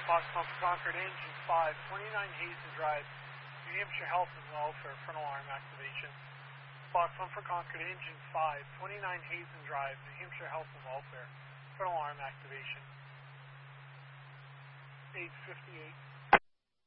Box 1 for Concord, engine 5, 29 Hazen Drive, New Hampshire Health and Welfare, front alarm activation. Box 1 for Concord, engine 5, 29 Hazen Drive, New Hampshire Health and Welfare, front alarm activation. 858.